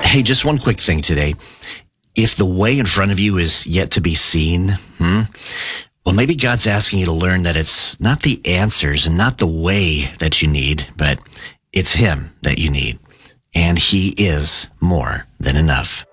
Hey, just one quick thing today. If the way in front of you is yet to be seen, well, maybe God's asking you to learn that it's not the answers and not the way that you need, but it's Him that you need. And He is more than enough.